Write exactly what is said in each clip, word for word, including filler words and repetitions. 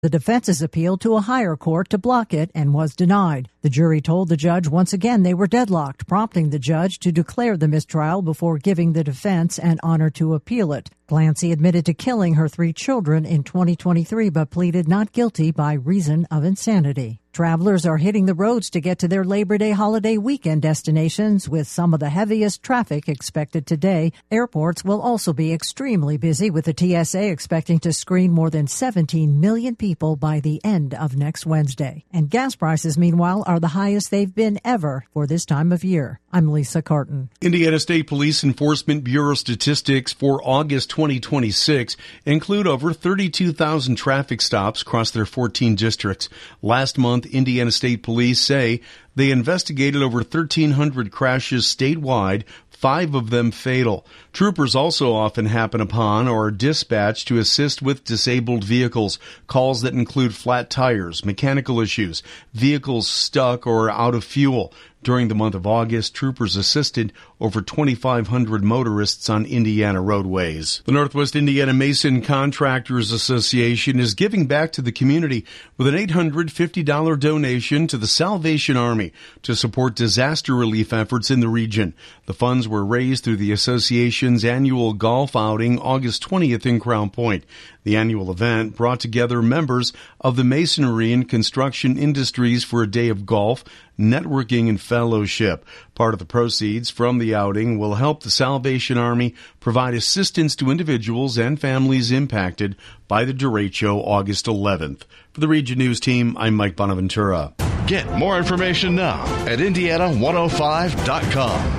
The defense's appeal to a higher court to block it and was denied. The jury told the judge once again they were deadlocked, prompting the judge to declare the mistrial before giving the defense an honor to appeal it. Clancy admitted to killing her three children in twenty twenty-three but pleaded not guilty by reason of insanity. Travelers are hitting the roads to get to their Labor Day holiday weekend destinations with some of the heaviest traffic expected today. Airports will also be extremely busy, with the T S A expecting to screen more than seventeen million people by the end of next Wednesday. And gas prices, meanwhile, are the highest they've been ever for this time of year. I'm Lisa Carton. Indiana State Police Enforcement Bureau statistics for August twenty twenty-six include over thirty-two thousand traffic stops across their fourteen districts. Last month, Indiana State Police say they investigated over thirteen hundred crashes statewide, five of them fatal. Troopers also often happen upon or are dispatched to assist with disabled vehicles, calls that include flat tires, mechanical issues, vehicles stuck or out of fuel. During the month of August, troopers assisted over twenty-five hundred motorists on Indiana roadways. The Northwest Indiana Mason Contractors Association is giving back to the community with an eight hundred fifty dollars donation to the Salvation Army to support disaster relief efforts in the region. The funds were raised through the association's annual golf outing August twentieth in Crown Point. The annual event brought together members of the masonry and construction industries for a day of golf, networking, and fellowship. Part of the proceeds from the outing will help the Salvation Army provide assistance to individuals and families impacted by the derecho August eleventh. For the Region News Team, I'm Mike Bonaventura. Get more information now at Indiana one oh five dot com.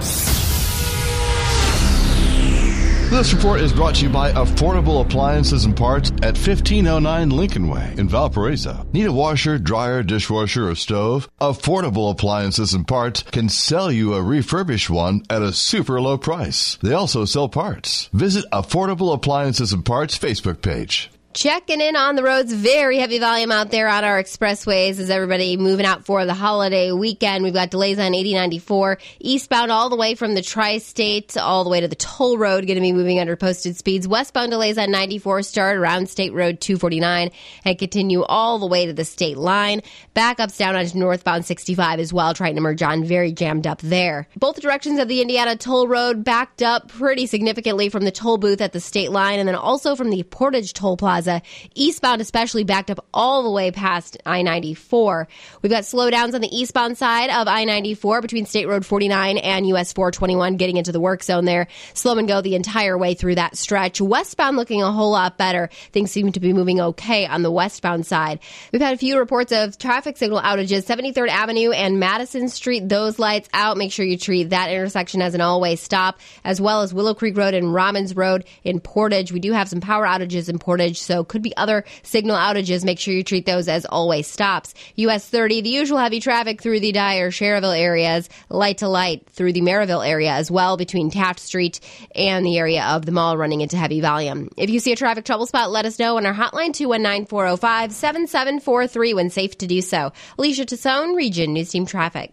This report is brought to you by Affordable Appliances and Parts at fifteen oh nine Lincoln Way in Valparaiso. Need a washer, dryer, dishwasher, or stove? Affordable Appliances and Parts can sell you a refurbished one at a super low price. They also sell parts. Visit Affordable Appliances and Parts Facebook page. Checking in on the roads. Very heavy volume out there on our expressways as everybody moving out for the holiday weekend. We've got delays on eighty ninety-four eastbound all the way from the Tri-State all the way to the toll road, going to be moving under posted speeds. Westbound delays on ninety-four start around State Road two forty-nine and continue all the way to the state line. Backups down on northbound sixty-five as well, trying to merge on. Very jammed up there. Both directions of the Indiana toll road backed up pretty significantly from the toll booth at the state line and then also from the Portage Toll Plaza. Eastbound especially backed up all the way past I ninety-four. We've got slowdowns on the eastbound side of I ninety-four between State Road forty-nine and U S four twenty-one, getting into the work zone there. Slow and go the entire way through that stretch. Westbound looking a whole lot better. Things seem to be moving okay on the westbound side. We've had a few reports of traffic signal outages. seventy-third Avenue and Madison Street, those lights out. Make sure you treat that intersection as an all-way stop, as well as Willow Creek Road and Robbins Road in Portage. We do have some power outages in Portage, so could be other signal outages. Make sure you treat those as always stops. U S thirty, the usual heavy traffic through the Dyer, Cherville areas, light to light through the Maryville area as well, between Taft Street and the area of the mall, running into heavy volume. If you see a traffic trouble spot, let us know on our hotline, two one nine, four oh five, seven seven four three, when safe to do so. Alicia Tassone, Region News Team Traffic.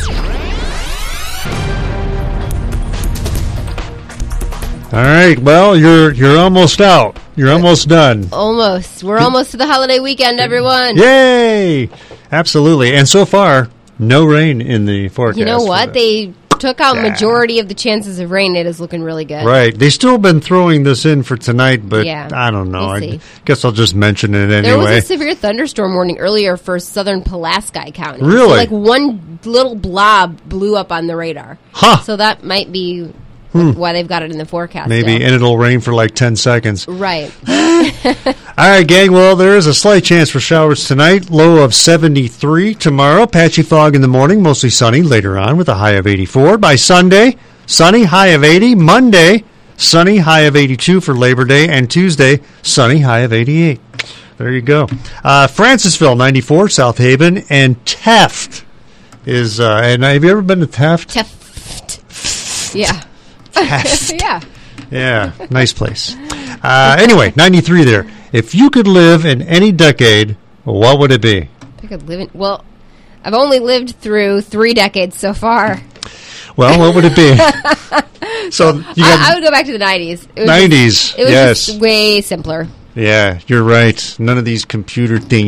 All right, well, you're you're almost out. You're almost done. Almost. We're almost to the holiday weekend, everyone. Yay! Absolutely. And so far, no rain in the forecast. You know what? They took out yeah. majority of the chances of rain. It is looking really good. Right. They've still been throwing this in for tonight, but yeah, I don't know. We'll I see. guess I'll just mention it anyway. There was a severe thunderstorm warning earlier for southern Pulaski County. Really? So like one little blob blew up on the radar. Huh. So that might be... Hmm. why they've got it in the forecast. Maybe, still. And it'll rain for like ten seconds. Right. All right, gang. Well, there is a slight chance for showers tonight. Low of seventy-three tomorrow. Patchy fog in the morning, mostly sunny later on with a high of eighty-four. By Sunday, sunny, high of eighty. Monday, sunny, high of eighty-two for Labor Day. And Tuesday, sunny, high of eighty-eight. There you go. Uh, Francisville, ninety-four. South Haven. And Taft is, uh, and have you ever been to Taft? Taft. Yeah. yeah. Yeah, nice place. Uh, anyway, ninety-three there. If you could live in any decade, what would it be? I could live in, well, I've only lived through three decades so far. Well, what would it be? so you got I, I would go back to the nineties. It was nineties, just, it was yes. just way simpler. Yeah, you're right. None of these computer things.